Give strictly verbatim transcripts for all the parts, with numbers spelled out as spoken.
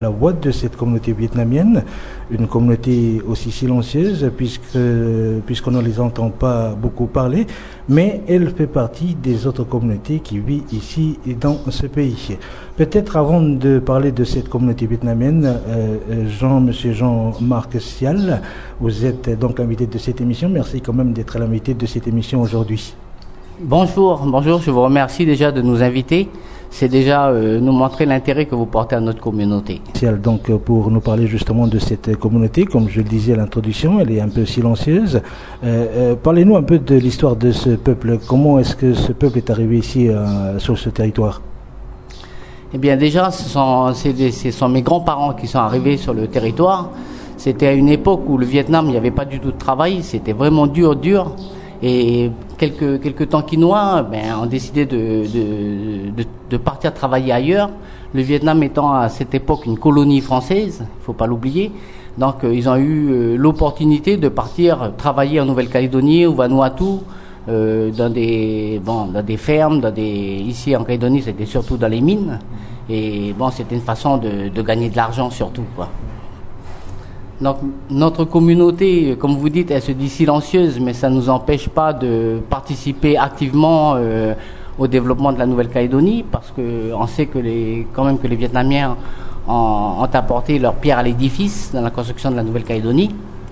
La voix de cette communauté vietnamienne, une communauté aussi silencieuse puisque, puisqu'on ne les entend pas beaucoup parler, mais elle fait partie des autres communautés qui vivent ici et dans ce pays. Peut-être avant de parler de cette communauté vietnamienne, euh, Jean, Monsieur Jean-Marc Sial, vous êtes donc l'invité de cette émission. Merci quand même d'être l'invité de cette émission aujourd'hui. Bonjour, bonjour, je vous remercie déjà de nous inviter. C'est déjà euh, nous montrer l'intérêt que vous portez à notre communauté. Donc pour nous parler justement de cette communauté, comme je le disais à l'introduction, elle est un peu silencieuse. Euh, euh, parlez-nous un peu de l'histoire de ce peuple. Comment est-ce que ce peuple est arrivé ici euh, sur ce territoire? Eh bien déjà, ce sont, c'est des, ce sont mes grands-parents qui sont arrivés sur le territoire. C'était à une époque où le Vietnam, il n'y avait pas du tout de travail, c'était vraiment dur, dur. Et quelques, quelques Tankinois ben, ont décidé de, de, de, de partir travailler ailleurs. Le Vietnam étant à cette époque une colonie française, il ne faut pas l'oublier. Donc euh, ils ont eu euh, l'opportunité de partir travailler en Nouvelle-Calédonie, au Vanuatu, euh, dans des bon, dans des fermes, dans des ici en Calédonie c'était surtout dans les mines. Et bon, c'était une façon de, de gagner de l'argent surtout, quoi. Donc notre communauté, comme vous dites, elle se dit silencieuse, mais ça ne nous empêche pas de participer activement euh, au développement de la Nouvelle-Calédonie, parce que on sait que les, quand même que les Vietnamiens ont, ont apporté leur pierre à l'édifice dans la construction de la Nouvelle-Calédonie.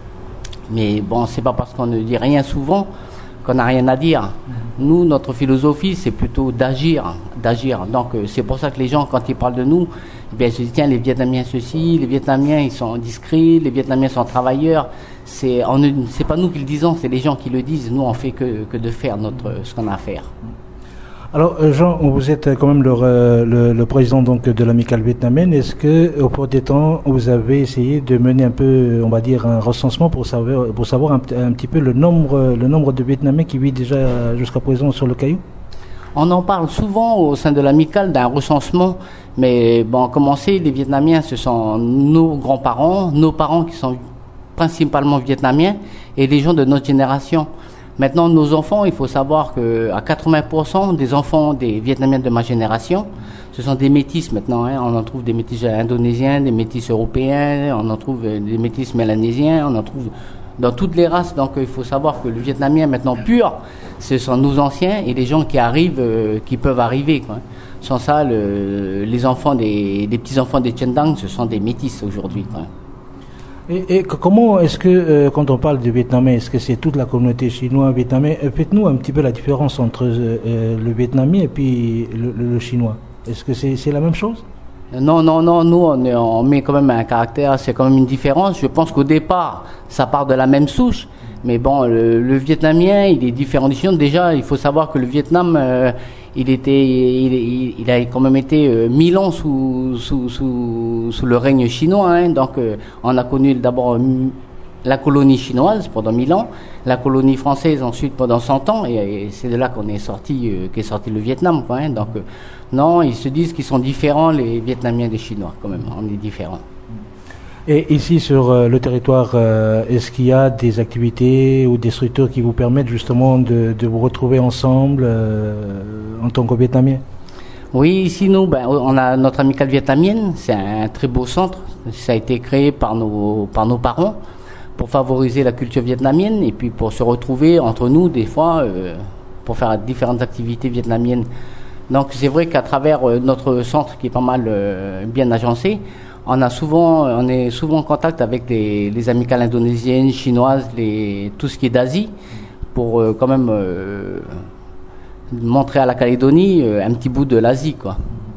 Mais bon, c'est pas parce qu'on ne dit rien souvent qu'on n'a rien à dire. Nous, notre philosophie, c'est plutôt d'agir, d'agir. Donc euh, c'est pour ça que les gens, quand ils parlent de nous, eh bien, ils se disent, tiens, les Vietnamiens ceci, les Vietnamiens ils sont discrets, les Vietnamiens sont travailleurs. C'est, on ne, c'est pas nous qui le disons, c'est les gens qui le disent. Nous, on fait que, que de faire notre, ce qu'on a à faire. Alors Jean, vous êtes quand même le, le, le président donc de l'amicale vietnamienne. Est-ce que au cours des temps, vous avez essayé de mener un peu, on va dire, un recensement pour savoir, pour savoir un, un petit peu le nombre, le nombre de Vietnamiens qui vivent déjà jusqu'à présent sur le Caillou? On en parle souvent au sein de l'amicale d'un recensement, mais bon, comme on sait, les Vietnamiens, ce sont nos grands-parents, nos parents qui sont principalement vietnamiens et les gens de notre génération. Maintenant, nos enfants, il faut savoir qu'à quatre-vingts pour cent des enfants des Vietnamiens de ma génération, ce sont des métis maintenant. Hein. On en trouve des métis indonésiens, des métis européens, on en trouve des métis mélanésiens, on en trouve dans toutes les races. Donc il faut savoir que le Vietnamien maintenant pur, ce sont nos anciens et les gens qui arrivent, euh, qui peuvent arriver, quoi. Sans ça, le, les enfants des, des petits-enfants des Chen Dang, ce sont des métis aujourd'hui, quoi. Et, et comment est-ce que, euh, quand on parle de Vietnamien, est-ce que c'est toute la communauté chinoise, vietnamienne? Faites-nous un petit peu la différence entre euh, le Vietnamien et puis le, le, le chinois. Est-ce que c'est, c'est la même chose? Non, non, non, nous on, est, on met quand même un caractère, c'est quand même une différence. Je pense qu'au départ, ça part de la même souche, mais bon, le, le Vietnamien, il est différent du chinois. Déjà, il faut savoir que le Vietnam, euh, il était, il, il, il a quand même été euh, mille ans sous, sous, sous, sous le règne chinois. Hein. Donc, euh, on a connu d'abord euh, la colonie chinoise pendant mille ans, la colonie française ensuite pendant cent ans, et, et c'est de là qu'on est sorti, euh, qu'est sorti le Vietnam, quoi. Hein. Donc, euh, non, ils se disent qu'ils sont différents, les Vietnamiens des Chinois, quand même. On est différents. Et ici, sur euh, le territoire, euh, est-ce qu'il y a des activités ou des structures qui vous permettent justement de, de vous retrouver ensemble euh, en tant que Vietnamiens? Oui, ici, nous, ben, on a notre amicale vietnamienne. C'est un très beau centre. Ça a été créé par nos, par nos parents pour favoriser la culture vietnamienne et puis pour se retrouver entre nous, des fois, euh, pour faire différentes activités vietnamiennes. Donc c'est vrai qu'à travers euh, notre centre qui est pas mal euh, bien agencé, on a souvent, on est souvent en contact avec les, les amicales indonésiennes, chinoises, les, tout ce qui est d'Asie, pour euh, quand même euh, montrer à la Calédonie euh, un petit bout de l'Asie, quoi.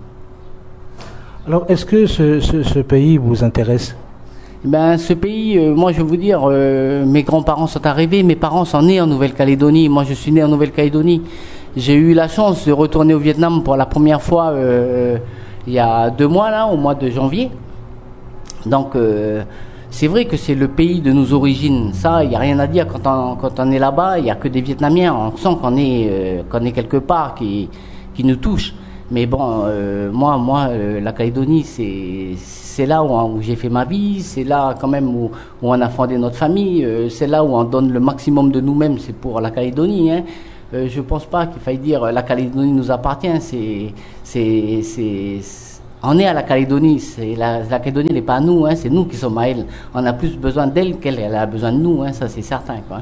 Alors est-ce que ce, ce, ce pays vous intéresse? Ben, ce pays, euh, moi je vais vous dire, euh, mes grands-parents sont arrivés, mes parents sont nés en Nouvelle-Calédonie, moi je suis né en Nouvelle-Calédonie. J'ai eu la chance de retourner au Vietnam pour la première fois euh, il y a deux mois, là, au mois de janvier. Donc, euh, c'est vrai que c'est le pays de nos origines. Ça, il n'y a rien à dire. Quand on, quand on est là-bas, il n'y a que des Vietnamiens. On sent qu'on est, euh, qu'on est quelque part, qui, qui nous touche. Mais bon, euh, moi, moi, euh, la Calédonie, c'est, c'est là où, où j'ai fait ma vie. C'est là, quand même, où, où on a fondé notre famille. Euh, c'est là où on donne le maximum de nous-mêmes. C'est pour la Calédonie, hein. Euh, je pense pas qu'il faille dire euh, la Calédonie nous appartient. C'est, c'est, c'est, on est à la Calédonie, c'est la, la Calédonie n'est pas à nous, hein, c'est nous qui sommes à elle. On a plus besoin d'elle qu'elle elle a besoin de nous, hein, ça c'est certain, quoi.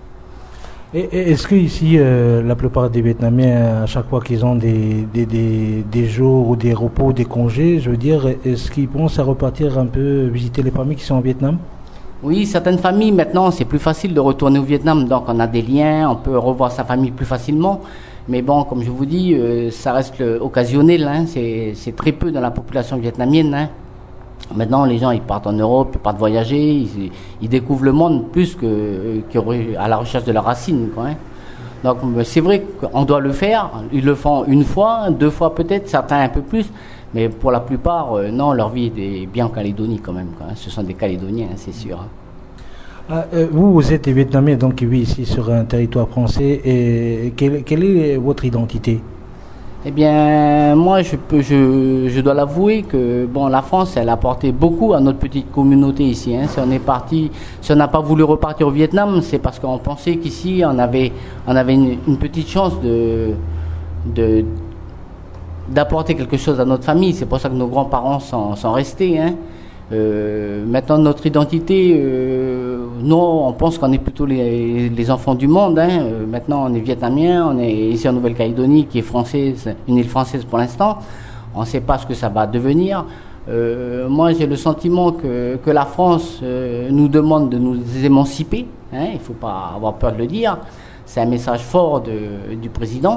Et, et est-ce que ici, euh, la plupart des Vietnamiens, à chaque fois qu'ils ont des, des, des, des jours ou des repos, des congés, je veux dire, est-ce qu'ils pensent à repartir un peu visiter les familles qui sont au Vietnam? Oui, certaines familles, maintenant, c'est plus facile de retourner au Vietnam, donc on a des liens, on peut revoir sa famille plus facilement. Mais bon, comme je vous dis, euh, ça reste le, occasionnel, hein, c'est, c'est très peu dans la population vietnamienne, hein. Maintenant, les gens, ils partent en Europe, ils partent voyager, ils, ils découvrent le monde plus que, que à la recherche de leurs racines, quoi, hein. Donc, c'est vrai qu'on doit le faire. Ils le font une fois, deux fois peut-être, certains un peu plus. Mais pour la plupart, euh, non, leur vie est bien en Calédonie quand même, quoi, hein. Ce sont des Calédoniens, hein, c'est sûr. Ah, euh, vous, vous êtes Vietnamien, donc qui vit ici sur un territoire français. Et quelle, quelle est votre identité? Eh bien, moi, je, peux, je, je dois l'avouer que bon, la France, elle a apporté beaucoup à notre petite communauté ici, hein. Si on est parti, si on n'a pas voulu repartir au Vietnam, c'est parce qu'on pensait qu'ici, on avait, on avait une, une petite chance de, de, d'apporter quelque chose à notre famille. C'est pour ça que nos grands-parents sont, sont restés, hein. Euh, maintenant, notre identité, euh, non, on pense qu'on est plutôt les, les enfants du monde, hein. Euh, maintenant, on est vietnamien, on est ici en Nouvelle-Calédonie, qui est française, une île française pour l'instant. On ne sait pas ce que ça va devenir. Euh, moi, j'ai le sentiment que, que la France euh, nous demande de nous émanciper, hein. Il ne faut pas avoir peur de le dire. C'est un message fort de, du président.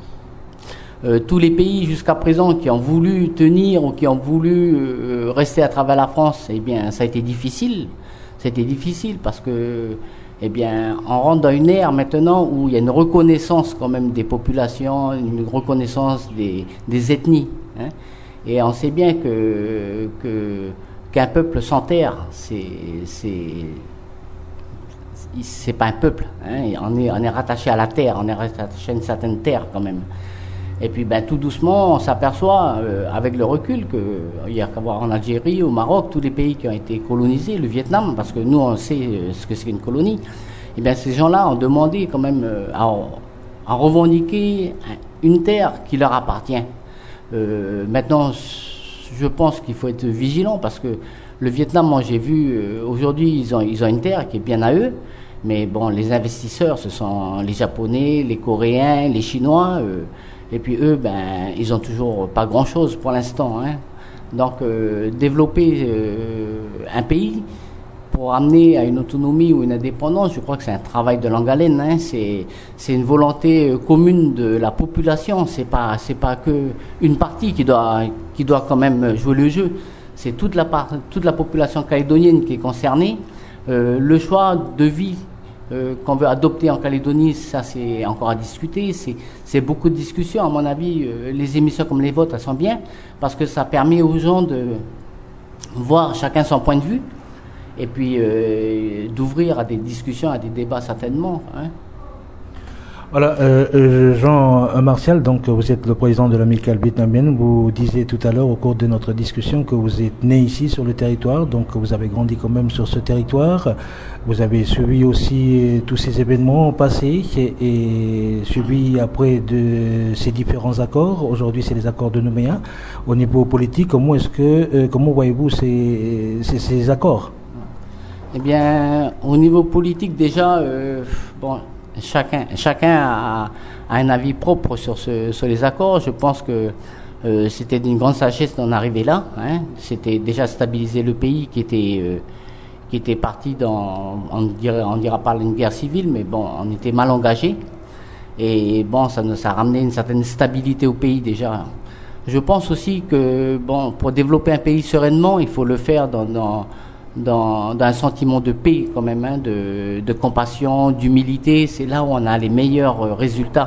Euh, tous les pays jusqu'à présent qui ont voulu tenir ou qui ont voulu euh, rester à travers la France, eh bien, ça a été difficile. C'était difficile parce que, eh bien, on rentre dans une ère maintenant où il y a une reconnaissance quand même des populations, une reconnaissance des, des ethnies, hein. Et on sait bien que, que qu'un peuple sans terre, c'est c'est c'est pas un peuple, hein. On est on est rattaché à la terre, on est rattaché à une certaine terre quand même. Et puis ben, tout doucement, on s'aperçoit euh, avec le recul qu'il y a qu'à voir en Algérie, au Maroc, tous les pays qui ont été colonisés, le Vietnam, parce que nous on sait euh, ce que c'est qu'une colonie, et bien ces gens-là ont demandé quand même euh, à, à revendiquer une terre qui leur appartient. Euh, maintenant, je pense qu'il faut être vigilant parce que le Vietnam, moi j'ai vu, euh, aujourd'hui ils ont, ils ont une terre qui est bien à eux, mais bon, les investisseurs, ce sont les Japonais, les Coréens, les Chinois, euh, et puis eux, ben, ils ont toujours pas grand-chose pour l'instant, hein. Donc, euh, développer euh, un pays pour amener à une autonomie ou une indépendance, je crois que c'est un travail de longue haleine, hein. C'est, c'est une volonté euh, commune de la population. C'est pas, c'est pas que une partie qui doit, qui doit quand même jouer le jeu. C'est toute la part, toute la population calédonienne qui est concernée. Euh, le choix de vie Euh, qu'on veut adopter en Calédonie, ça c'est encore à discuter, c'est, c'est beaucoup de discussions à mon avis. Euh, les émissions comme les vôtres, elles sont bien parce que ça permet aux gens de voir chacun son point de vue et puis euh, d'ouvrir à des discussions, à des débats certainement, hein. Voilà, euh, Jean Martial, donc vous êtes le président de l'amicale vietnamienne. Vous disiez tout à l'heure au cours de notre discussion que vous êtes né ici sur le territoire, donc vous avez grandi quand même sur ce territoire. Vous avez suivi aussi tous ces événements passés et, et suivi après de ces différents accords. Aujourd'hui, c'est les accords de Nouméa. Au niveau politique, comment est-ce que, euh, comment voyez-vous ces, ces, ces accords? Eh bien, au niveau politique déjà, euh, bon. Chacun, chacun a, a un avis propre sur, ce, sur les accords. Je pense que euh, c'était d'une grande sagesse d'en arriver là, hein. C'était déjà stabiliser le pays qui était, euh, qui était parti dans, on dira, on dira pas une guerre civile, mais bon, on était mal engagé. Et bon, ça nous a ramené une certaine stabilité au pays déjà. Je pense aussi que bon, pour développer un pays sereinement, il faut le faire dans, dans Dans, dans un sentiment de paix quand même, hein, de, de compassion, d'humilité. C'est là où on a les meilleurs euh, résultats.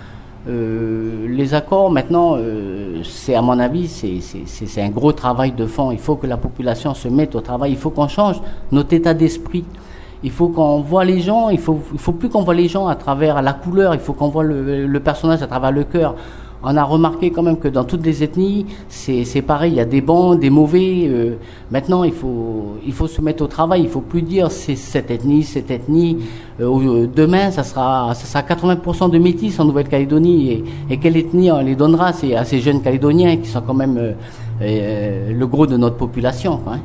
Euh, les accords maintenant, euh, c'est à mon avis, c'est, c'est, c'est, c'est un gros travail de fond. Il faut que la population se mette au travail. Il faut qu'on change notre état d'esprit. Il faut qu'on voit les gens. Il faut, il faut plus qu'on voit les gens à travers la couleur. Il faut qu'on voit le, le personnage à travers le cœur. On a remarqué quand même que dans toutes les ethnies, c'est, c'est pareil, il y a des bons, des mauvais. Euh, maintenant, il faut, il faut se mettre au travail. Il ne faut plus dire c'est cette ethnie, cette ethnie. Euh, demain, ça sera, ça sera quatre-vingts pour cent de métis en Nouvelle-Calédonie. Et, et quelle ethnie on les donnera c'est à ces jeunes Calédoniens qui sont quand même euh, euh, le gros de notre population. Hein.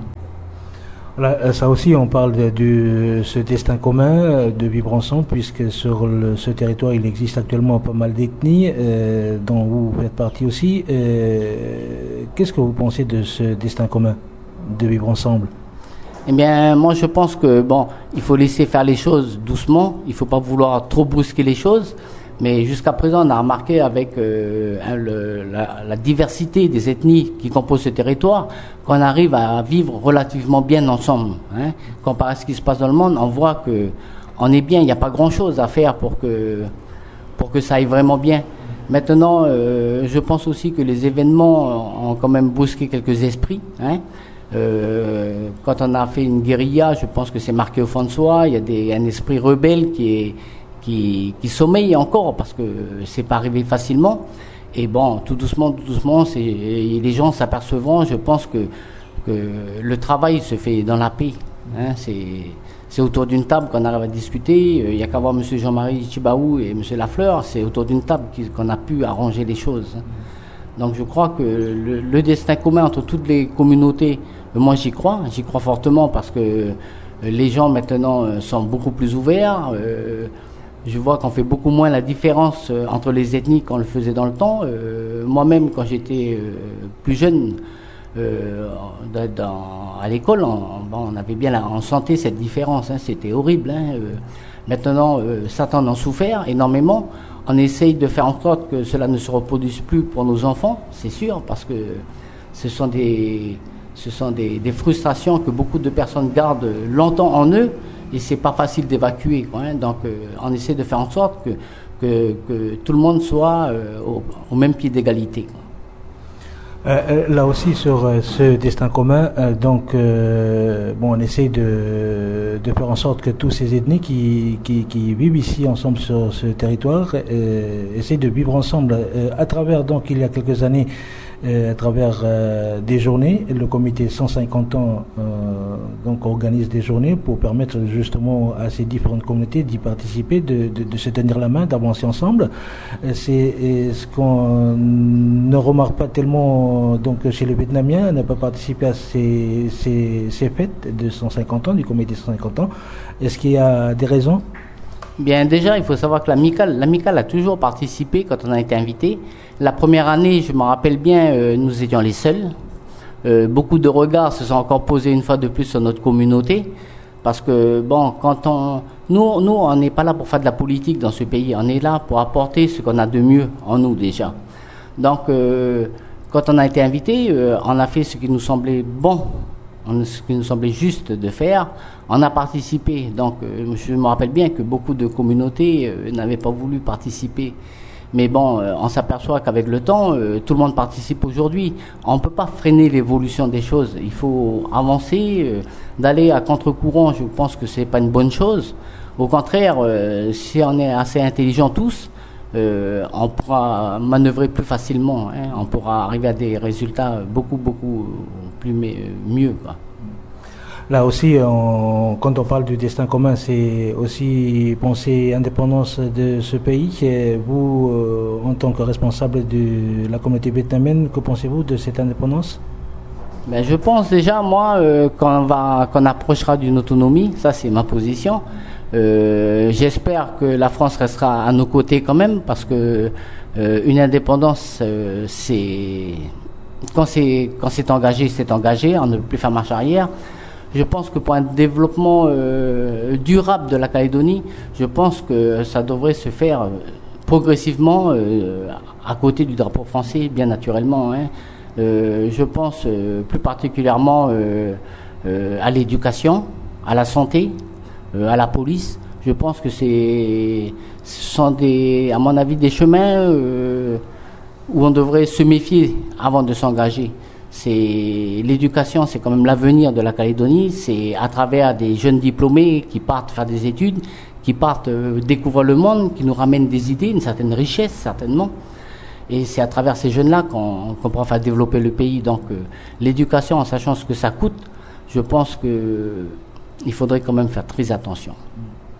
Là, ça aussi, on parle de, de ce destin commun, de vivre ensemble, puisque sur le, ce territoire, il existe actuellement pas mal d'ethnies, euh, dont vous faites partie aussi. Euh, qu'est-ce que vous pensez de ce destin commun, de vivre ensemble? Eh bien, moi, je pense que bon, il faut laisser faire les choses doucement. Il ne faut pas vouloir trop brusquer les choses. Mais jusqu'à présent, on a remarqué avec euh, le, la, la diversité des ethnies qui composent ce territoire qu'on arrive à vivre relativement bien ensemble. Hein. Comparé à ce qui se passe dans le monde, on voit que on est bien. Il n'y a pas grand-chose à faire pour que pour que ça aille vraiment bien. Maintenant, euh, je pense aussi que les événements ont quand même brusqué quelques esprits. Hein. Euh, quand on a fait une guérilla, je pense que c'est marqué au fond de soi. Il y a des, un esprit rebelle qui est Qui, qui sommeille encore parce que c'est pas arrivé facilement. Et bon, tout doucement, tout doucement, c'est, les gens s'apercevront, je pense que, que le travail se fait dans la paix. Hein, c'est, c'est autour d'une table qu'on arrive à discuter. Il n'y a qu'à voir M. Jean-Marie Chibaou et M. Lafleur, c'est autour d'une table qu'on a pu arranger les choses. Donc je crois que le, le destin commun entre toutes les communautés, moi j'y crois, j'y crois fortement parce que les gens maintenant sont beaucoup plus ouverts. Euh, Je vois qu'on fait beaucoup moins la différence euh, entre les ethnies qu'on le faisait dans le temps. Euh, moi-même, quand j'étais euh, plus jeune, euh, dans, à l'école, on, bon, on avait bien, la, on sentait cette différence. Hein, c'était horrible. Hein, euh, maintenant, euh, certains en ont souffert énormément. On essaye de faire en sorte que cela ne se reproduise plus pour nos enfants, c'est sûr, parce que ce sont des, ce sont des, des frustrations que beaucoup de personnes gardent longtemps en eux. Et c'est pas facile d'évacuer, quoi, hein. Donc euh, on essaie de faire en sorte que, que, que tout le monde soit euh, au, au même pied d'égalité, quoi. Euh, là aussi sur euh, ce destin commun, euh, donc euh, bon, on essaie de, de faire en sorte que tous ces ethnies qui, qui, qui vivent ici ensemble sur ce territoire euh, essaient de vivre ensemble euh, à travers, donc il y a quelques années, euh, à travers euh, des journées. Le comité cent cinquante ans euh, donc organise des journées pour permettre justement à ces différentes communautés d'y participer, de, de, de se tenir la main, d'avancer ensemble. C'est ce qu'on ne remarque pas tellement donc chez les Vietnamiens, n'a pas participé à ces, ces, ces fêtes de cent cinquante ans, du comité cent cinquante ans. Est-ce qu'il y a des raisons? Bien, déjà, il faut savoir que l'amicale, l'amicale a toujours participé quand on a été invité. La première année, je me rappelle bien, euh, nous étions les seuls. Euh, beaucoup de regards se sont encore posés une fois de plus sur notre communauté. Parce que, bon, quand on... Nous, nous on n'est pas là pour faire de la politique dans ce pays. On est là pour apporter ce qu'on a de mieux en nous, déjà. Donc, euh, quand on a été invité, euh, on a fait ce qui nous semblait bon, ce qui nous semblait juste de faire. On a participé. Donc, euh, je me rappelle bien que beaucoup de communautés euh, n'avaient pas voulu participer. Mais bon, euh, on s'aperçoit qu'avec le temps, euh, tout le monde participe aujourd'hui. On ne peut pas freiner l'évolution des choses. Il faut avancer, euh, d'aller à contre-courant. Je pense que c'est pas une bonne chose. Au contraire, euh, si on est assez intelligents tous, euh, on pourra manœuvrer plus facilement. Hein. On pourra arriver à des résultats beaucoup, beaucoup plus mieux, quoi. Là aussi, on, quand on parle du destin commun, c'est aussi penser indépendance de ce pays. Et vous, euh, en tant que responsable de la communauté vietnamienne, que pensez-vous de cette indépendance? Ben, je pense déjà, moi, euh, qu'on va, qu'on approchera d'une autonomie, ça c'est ma position. Euh, j'espère que la France restera à nos côtés quand même, parce que euh, une indépendance, euh, c'est quand c'est quand c'est engagé, c'est engagé, on ne peut plus faire marche arrière. Je pense que pour un développement euh, durable de la Calédonie, je pense que ça devrait se faire progressivement euh, à côté du drapeau français, bien naturellement. Hein. Euh, je pense euh, plus particulièrement euh, euh, à l'éducation, à la santé, euh, à la police. Je pense que c'est, ce sont des, à mon avis, des chemins euh, où on devrait se méfier avant de s'engager. C'est l'éducation, c'est quand même l'avenir de la Calédonie. C'est à travers des jeunes diplômés qui partent faire des études, qui partent euh, découvrir le monde, qui nous ramènent des idées, une certaine richesse certainement. Et c'est à travers ces jeunes-là qu'on, qu'on pourra faire développer le pays. Donc euh, l'éducation, en sachant ce que ça coûte, je pense que il faudrait quand même faire très attention.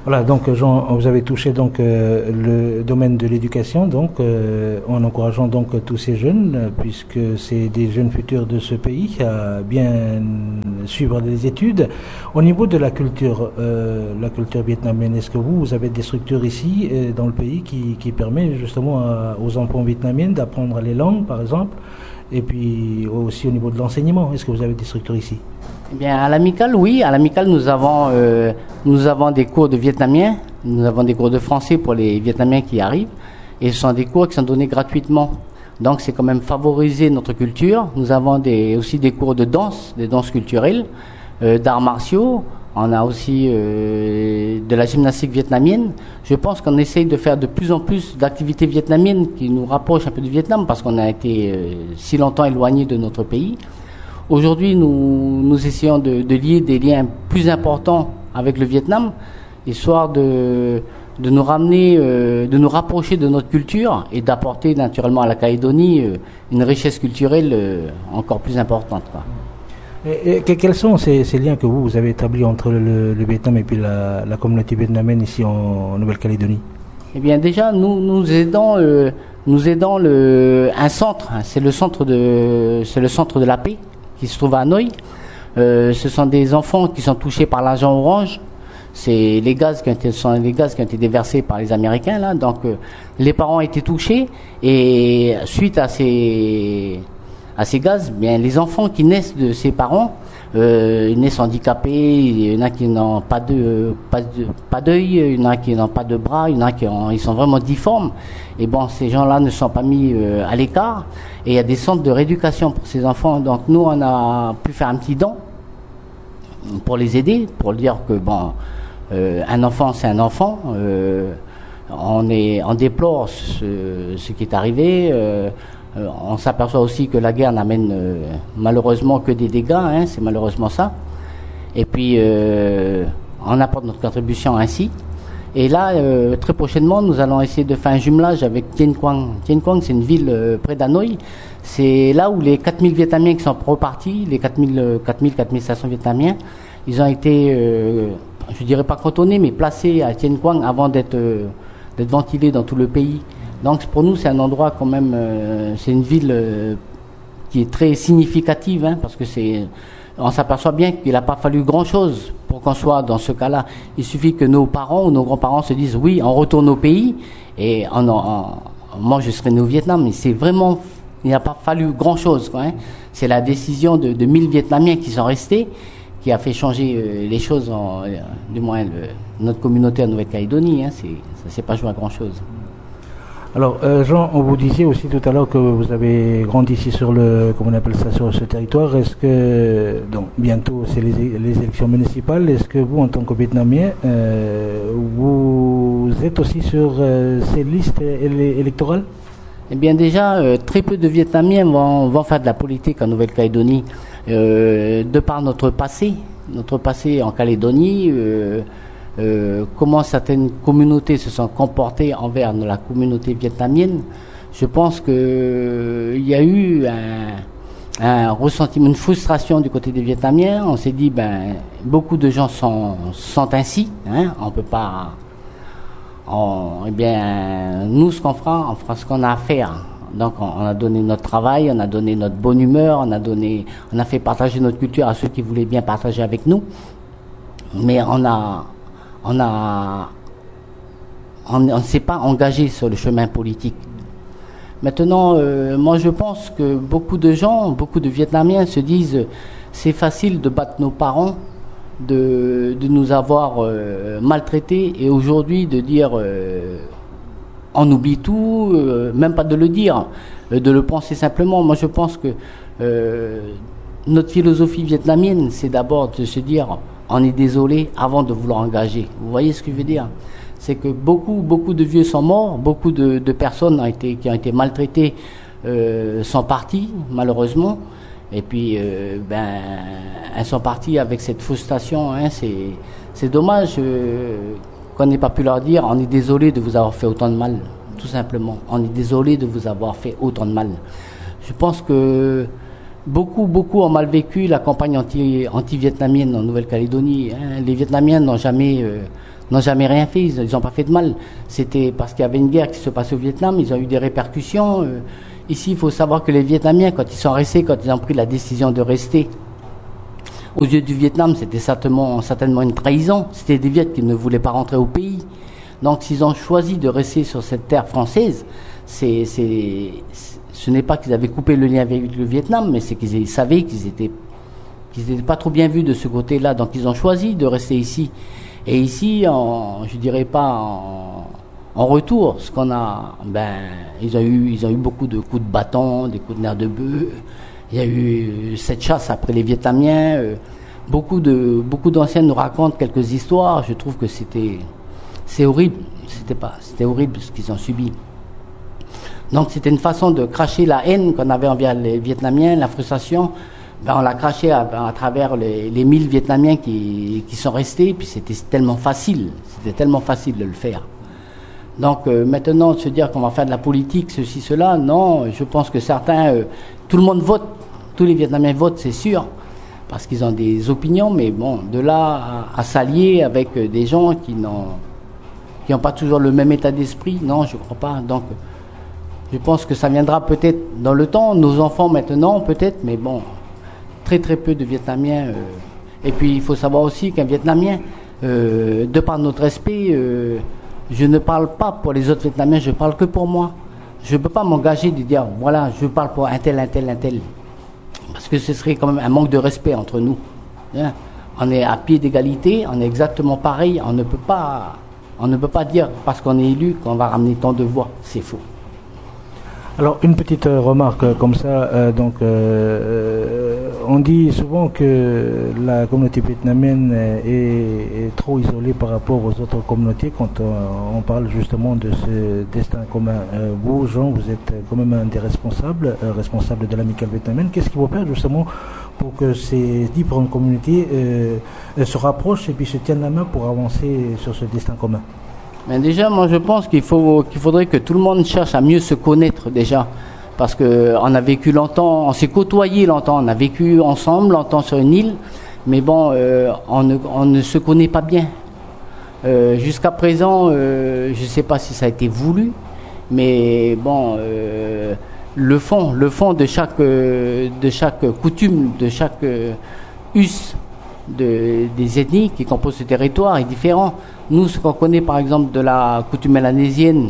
Voilà, donc Jean, vous avez touché donc euh, le domaine de l'éducation, donc euh, en encourageant donc tous ces jeunes, euh, puisque c'est des jeunes futurs de ce pays, à bien suivre des études. Au niveau de la culture, euh, la culture vietnamienne, est-ce que vous, vous avez des structures ici euh, dans le pays qui, qui permet justement à, aux enfants vietnamiens d'apprendre les langues, par exemple, et puis aussi au niveau de l'enseignement, est-ce que vous avez des structures ici? Eh bien, à l'amicale, oui. À l'amicale, nous avons, euh, nous avons des cours de vietnamien, nous avons des cours de français pour les Vietnamiens qui arrivent, et ce sont des cours qui sont donnés gratuitement. Donc, c'est quand même favoriser notre culture. Nous avons des, aussi des cours de danse, des danses culturelles, euh, d'arts martiaux. On a aussi euh, de la gymnastique vietnamienne. Je pense qu'on essaye de faire de plus en plus d'activités vietnamiennes qui nous rapprochent un peu du Vietnam, parce qu'on a été euh, si longtemps éloigné de notre pays. Aujourd'hui, nous, nous essayons de, de lier des liens plus importants avec le Vietnam, histoire de, de nous ramener, euh, de nous rapprocher de notre culture et d'apporter naturellement à la Calédonie euh, une richesse culturelle euh, encore plus importante, quoi. Et, et quels sont ces, ces liens que vous, vous avez établis entre le, le Vietnam et puis la, la communauté vietnamienne ici en, en Nouvelle-Calédonie? Eh bien, déjà, nous nous aidons, euh, nous aidons le, un centre. C'est le centre de, c'est le centre de la paix, qui se trouve à Hanoï. Euh, ce sont des enfants qui sont touchés par l'agent orange. C'est les gaz qui ont été, sont les gaz qui ont été déversés par les Américains, là. Donc, euh, les parents ont été touchés, et suite à ces, à ces gaz, bien, les enfants qui naissent de ces parents, euh, ils naissent handicapés. Il y en a qui n'ont pas de, pas de, pas d'œil, il y en a qui n'ont pas de bras, il y en a qui ont, ils sont vraiment difformes. Et bon, ces gens-là ne sont pas mis euh, à l'écart. Et il y a des centres de rééducation pour ces enfants. Donc nous, on a pu faire un petit don pour les aider, pour dire que bon, euh, un enfant, c'est un enfant. Euh, on est, on déplore ce, ce qui est arrivé. Euh, euh, on s'aperçoit aussi que la guerre n'amène euh, malheureusement que des dégâts. Hein, c'est malheureusement ça. Et puis, euh, on apporte notre contribution ainsi. Et là, euh, très prochainement, nous allons essayer de faire un jumelage avec Dien Quang. Dien Quang, c'est une ville euh, près d'Hanoï. C'est là où les quatre mille Vietnamiens qui sont repartis, les quatre mille, quatre mille, quatre mille cinq cents Vietnamiens, ils ont été, euh, je dirais pas cantonnés, mais placés à Dien Quang avant d'être, euh, d'être ventilés dans tout le pays. Donc pour nous, c'est un endroit quand même, euh, c'est une ville euh, qui est très significative, hein, parce que c'est... On s'aperçoit bien qu'il n'a pas fallu grand-chose pour qu'on soit dans ce cas-là. Il suffit que nos parents ou nos grands-parents se disent oui, on retourne au pays, et on, on, on, moi je serai né au Vietnam. Mais c'est vraiment, il n'a pas fallu grand-chose, quoi, hein. C'est la décision de, de mille Vietnamiens qui sont restés qui a fait changer euh, les choses, en, euh, du moins le, notre communauté en Nouvelle-Calédonie. Hein, c'est, ça ne s'est pas joué à grand-chose. Alors, euh, Jean, on vous disait aussi tout à l'heure que vous avez grandi ici sur le, comment on appelle ça, sur ce territoire. Est-ce que, donc, bientôt, c'est les, les élections municipales. Est-ce que vous, en tant que Vietnamien, euh, vous êtes aussi sur euh, ces listes éle- électorales? Eh bien, déjà, euh, très peu de Vietnamiens vont, vont faire de la politique en Nouvelle-Calédonie. Euh, de par notre passé, notre passé en Calédonie, euh, Euh, comment certaines communautés se sont comportées envers la communauté vietnamienne, je pense qu'il euh, y a eu un, un ressentiment, une frustration du côté des Vietnamiens. On s'est dit, ben, beaucoup de gens sont, sont ainsi, hein, on peut pas... On, eh bien, nous, ce qu'on fera, on fera ce qu'on a à faire. Donc, on, on a donné notre travail, on a donné notre bonne humeur, on a donné, on a fait partager notre culture à ceux qui voulaient bien partager avec nous. Mais on a... On a, on ne s'est pas engagé sur le chemin politique. Maintenant, euh, moi je pense que beaucoup de gens, beaucoup de Vietnamiens se disent c'est facile de battre nos parents, de, de nous avoir euh, maltraités, et aujourd'hui de dire euh, on oublie tout, euh, même pas de le dire, euh, de le penser simplement. Moi je pense que euh, notre philosophie vietnamienne, c'est d'abord de se dire on est désolé avant de vouloir engager. Vous voyez ce que je veux dire? C'est que beaucoup, beaucoup de vieux sont morts, beaucoup de, de personnes ont été, qui ont été maltraitées euh, sont parties, malheureusement. Et puis, euh, ben, elles sont parties avec cette frustration. Hein. C'est, c'est dommage euh, qu'on n'ait pas pu leur dire on est désolé de vous avoir fait autant de mal, tout simplement. On est désolé de vous avoir fait autant de mal. Je pense que Beaucoup, beaucoup ont mal vécu la campagne anti, anti-vietnamienne en Nouvelle-Calédonie. Hein. Les Vietnamiens n'ont jamais, euh, n'ont jamais rien fait, ils n'ont pas fait de mal. C'était parce qu'il y avait une guerre qui se passait au Vietnam, ils ont eu des répercussions. Euh, ici, il faut savoir que les Vietnamiens, quand ils sont restés, quand ils ont pris la décision de rester, aux yeux du Vietnam, c'était certainement, certainement une trahison. C'était des Viets qui ne voulaient pas rentrer au pays. Donc, s'ils ont choisi de rester sur cette terre française, c'est, c'est, ce n'est pas qu'ils avaient coupé le lien avec le Vietnam, mais c'est qu'ils savaient qu'ils étaient, qu'ils n'étaient pas trop bien vus de ce côté-là. Donc, ils ont choisi de rester ici. Et ici, en, je dirais pas en, en retour, ce qu'on a, ben, ils ont eu, ils ont eu beaucoup de coups de bâton, des coups de nerfs de bœuf. Il y a eu cette chasse après les Vietnamiens. Euh, beaucoup de, beaucoup d'anciens nous racontent quelques histoires. Je trouve que c'était, c'est horrible. C'était pas, c'était horrible ce qu'ils ont subi. Donc c'était une façon de cracher la haine qu'on avait envers les Vietnamiens, la frustration. Ben, on l'a craché à, à travers les, les mille Vietnamiens qui, qui sont restés. Puis c'était tellement facile, c'était tellement facile de le faire. Donc euh, maintenant, de se dire qu'on va faire de la politique, ceci, cela, non. Je pense que certains, euh, tout le monde vote. Tous les Vietnamiens votent, c'est sûr, parce qu'ils ont des opinions, mais bon, de là à, à s'allier avec des gens qui n'ont qui n'ont pas toujours le même état d'esprit, non, je ne crois pas. Donc, je pense que ça viendra peut-être dans le temps, nos enfants maintenant, peut-être, mais bon, très très peu de Vietnamiens. Euh, et puis, il faut savoir aussi qu'un Vietnamien, euh, de par notre respect, euh, je ne parle pas pour les autres Vietnamiens, je parle que pour moi. Je ne peux pas m'engager de dire, voilà, je parle pour un tel, un tel, un tel. Parce que ce serait quand même un manque de respect entre nous. Hein? On est à pied d'égalité, on est exactement pareil. On ne peut pas, on ne peut pas dire parce qu'on est élu qu'on va ramener tant de voix. C'est faux. Alors une petite euh, remarque euh, comme ça. Euh, donc, euh, on dit souvent que la communauté vietnamienne est, est trop isolée par rapport aux autres communautés quand on, on parle justement de ce destin commun. Euh, vous, Jean, vous êtes quand même un des responsables, euh, responsables de l'amicale vietnamienne. Qu'est-ce qu'il faut faire justement pour que ces différentes communautés euh, se rapprochent et puis se tiennent la main pour avancer sur ce destin commun? Mais déjà, moi je pense qu'il faut, qu'il faudrait que tout le monde cherche à mieux se connaître déjà. Parce qu'on a vécu longtemps, on s'est côtoyé longtemps, on a vécu ensemble longtemps sur une île, mais bon, euh, on, ne, on ne se connaît pas bien. Euh, jusqu'à présent, euh, je ne sais pas si ça a été voulu, mais bon, euh, le fond, le fond de chaque, euh, de chaque coutume, de chaque euh, us de, des ethnies qui composent ce territoire est différent. Nous, ce qu'on connaît par exemple de la coutume mélanésienne,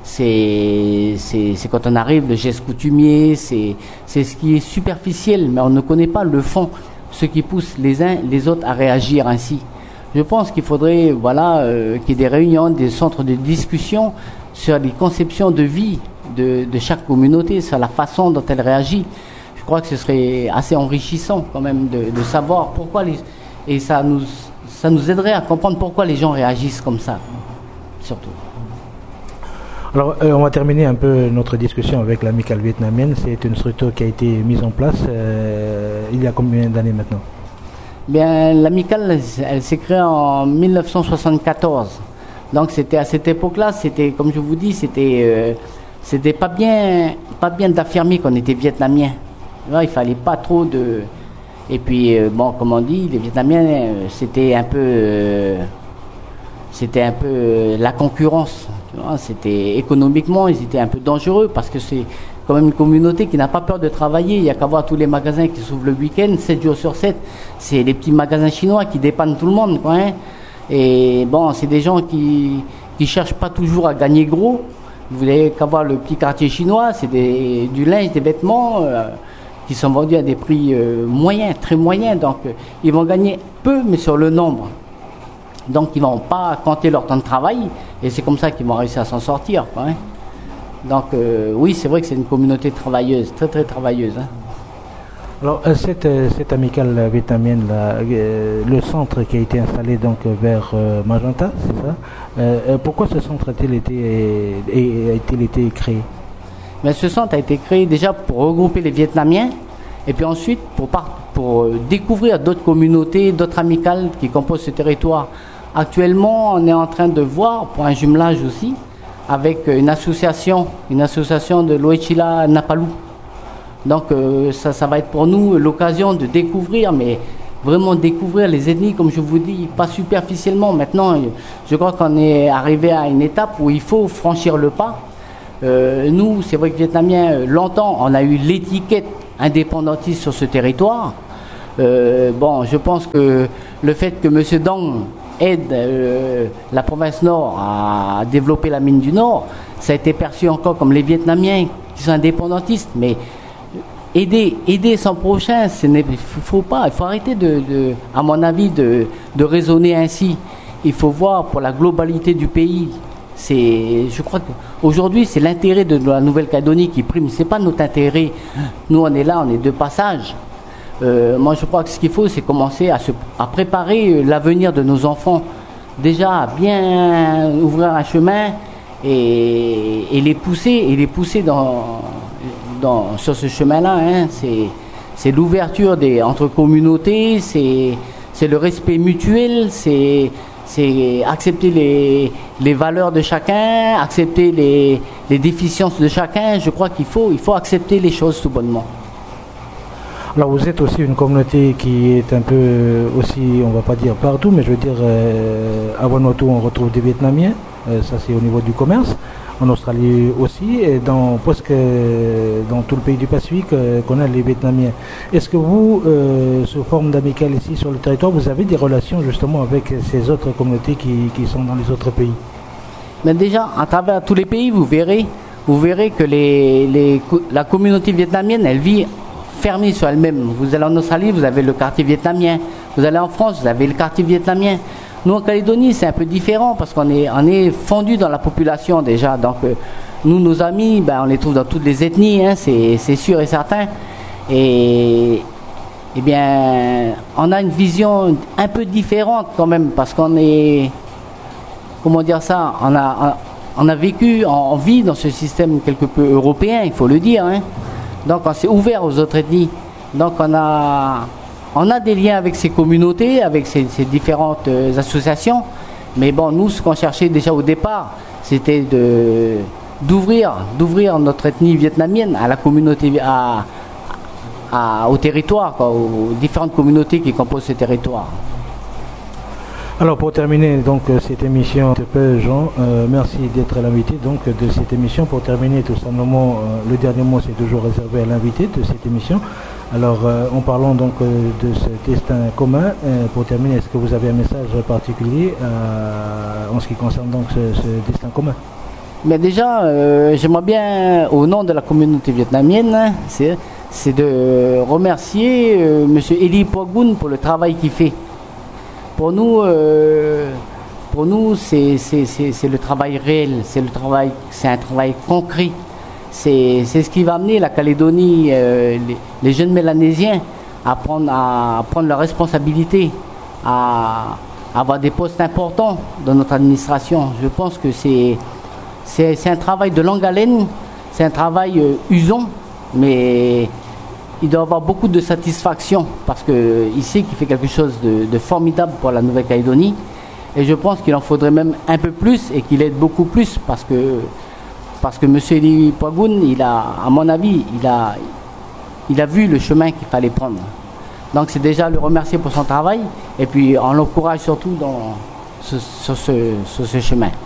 c'est, c'est, c'est quand on arrive, le geste coutumier, c'est, c'est ce qui est superficiel, mais on ne connaît pas le fond, ce qui pousse les uns les autres à réagir ainsi. Je pense qu'il faudrait voilà, euh, qu'il y ait des réunions, des centres de discussion sur les conceptions de vie de, de chaque communauté, sur la façon dont elle réagit. Je crois que ce serait assez enrichissant quand même de, de savoir pourquoi les... Et ça nous, ça nous aiderait à comprendre pourquoi les gens réagissent comme ça, surtout. Alors, euh, on va terminer un peu notre discussion avec l'amicale vietnamienne. C'est une structure qui a été mise en place euh, il y a combien d'années maintenant? Bien, l'amicale, elle, elle s'est créée en mille neuf cent soixante-quatorze. Donc, c'était à cette époque-là, c'était, comme je vous dis, c'était, euh, c'était pas bien, pas bien d'affirmer qu'on était vietnamien. Là, il fallait pas trop de... Et puis, euh, bon, comme on dit, les Vietnamiens, euh, c'était un peu... Euh, c'était un peu euh, la concurrence. Tu vois, c'était économiquement, ils étaient un peu dangereux parce que c'est quand même une communauté qui n'a pas peur de travailler. Il n'y a qu'à voir tous les magasins qui s'ouvrent le week-end, sept jours sur sept. C'est les petits magasins chinois qui dépannent tout le monde, quoi, hein. Et bon, c'est des gens qui qui cherchent pas toujours à gagner gros. Vous n'avez qu'à voir le petit quartier chinois, c'est des, du linge, des vêtements... Euh, qui sont vendus à des prix euh, moyens, très moyens. Donc, euh, ils vont gagner peu, mais sur le nombre. Donc, ils ne vont pas compter leur temps de travail. Et c'est comme ça qu'ils vont réussir à s'en sortir, quoi, hein. Donc, euh, oui, c'est vrai que c'est une communauté travailleuse, très, très travailleuse, hein. Alors, cette, cette amicale vietnamienne, là, euh, le centre qui a été installé donc vers euh, Magenta, c'est ça? euh, Pourquoi ce centre a-t-il été, a-t-il été créé? Mais ce centre a été créé déjà pour regrouper les Vietnamiens et puis ensuite pour, pour découvrir d'autres communautés, d'autres amicales qui composent ce territoire. Actuellement, on est en train de voir, pour un jumelage aussi, avec une association, une association de l'Oechila Napalou. Donc euh, ça, ça va être pour nous l'occasion de découvrir, mais vraiment découvrir les ethnies, comme je vous dis, pas superficiellement. Maintenant, je crois qu'on est arrivé à une étape où il faut franchir le pas. Euh, nous, c'est vrai que Vietnamiens, longtemps, on a eu l'étiquette indépendantiste sur ce territoire. Euh, bon, je pense que le fait que M. Dong aide euh, la province Nord à développer la mine du Nord, ça a été perçu encore comme les Vietnamiens qui sont indépendantistes. Mais aider, aider son prochain, il ne faut pas, il faut arrêter, de, de, à mon avis, de, de raisonner ainsi. Il faut voir pour la globalité du pays. C'est, je crois qu'aujourd'hui, c'est l'intérêt de la Nouvelle-Calédonie qui prime. C'est pas notre intérêt. Nous, on est là, on est de passage. Euh, moi, je crois que ce qu'il faut, c'est commencer à, se, à préparer l'avenir de nos enfants. Déjà, à bien ouvrir un chemin et, et les pousser, et les pousser dans, dans, sur ce chemin-là. Hein. C'est, c'est l'ouverture des, entre communautés, c'est, c'est le respect mutuel, c'est, c'est accepter les, les valeurs de chacun, accepter les, les déficiences de chacun. Je crois qu'il faut, il faut accepter les choses tout bonnement. Alors vous êtes aussi une communauté qui est un peu aussi, on va pas dire partout, mais je veux dire, euh, à Vanuatu on retrouve des Vietnamiens, euh, ça c'est au niveau du commerce, en Australie aussi, et dans presque dans tout le pays du Pacifique euh, qu'on a les Vietnamiens. Est-ce que vous, euh, sous forme d'amicale ici sur le territoire, vous avez des relations justement avec ces autres communautés qui, qui sont dans les autres pays? Mais déjà, à travers tous les pays, vous verrez, vous verrez que les, les, la communauté vietnamienne, elle vit fermée sur elle-même. Vous allez en Australie, vous avez le quartier vietnamien. Vous allez en France, vous avez le quartier vietnamien. Nous, en Calédonie, c'est un peu différent parce qu'on est, on est fondu dans la population déjà. Donc, euh, nous, nos amis, ben, on les trouve dans toutes les ethnies, hein, c'est, c'est sûr et certain. Et, eh bien, on a une vision un peu différente quand même parce qu'on est, comment dire ça, on a, on a vécu, on vit dans ce système quelque peu européen, il faut le dire, hein. Donc on s'est ouvert aux autres ethnies. Donc on a, on a des liens avec ces communautés, avec ces, ces différentes euh, associations. Mais bon, nous, ce qu'on cherchait déjà au départ, c'était de, d'ouvrir, d'ouvrir notre ethnie vietnamienne à la communauté, à, à, au territoire, quoi, aux différentes communautés qui composent ce territoire. Alors pour terminer donc cette émission, Jean, euh, merci d'être l'invité donc de cette émission. Pour terminer tout simplement, euh, le dernier mot c'est toujours réservé à l'invité de cette émission. Alors euh, en parlant donc euh, de ce destin commun, euh, pour terminer, est-ce que vous avez un message particulier euh, en ce qui concerne donc ce, ce destin commun? Mais déjà, euh, j'aimerais bien, au nom de la communauté vietnamienne, c'est, c'est de remercier euh, M. Eli Pogun pour le travail qu'il fait. Pour nous, euh, pour nous, c'est, c'est, c'est, c'est le travail réel, c'est le travail, c'est un travail concret. C'est, c'est ce qui va amener la Calédonie, euh, les, les jeunes Mélanésiens, à prendre, à prendre leurs responsabilités, à, à avoir des postes importants dans notre administration. Je pense que c'est, c'est, c'est un travail de longue haleine, c'est un travail euh, usant, mais il doit avoir beaucoup de satisfaction parce qu'il sait qu'il fait quelque chose de, de formidable pour la Nouvelle-Calédonie. Et je pense qu'il en faudrait même un peu plus et qu'il aide beaucoup plus parce que, parce que M. Eli Pogun, il a, à mon avis, il a, il a vu le chemin qu'il fallait prendre. Donc c'est déjà le remercier pour son travail et puis on l'encourage surtout dans ce, sur, ce, sur ce chemin.